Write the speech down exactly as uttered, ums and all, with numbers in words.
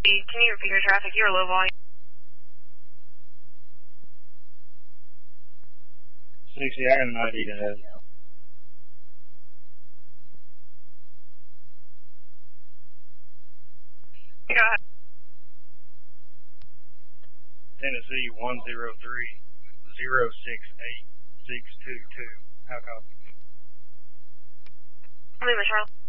Can you repeat your traffic? You're low volume. sixty, I got an I D to have. Go ahead. Tennessee one zero three zero six eight six two two. How copy? Lima, Charlie.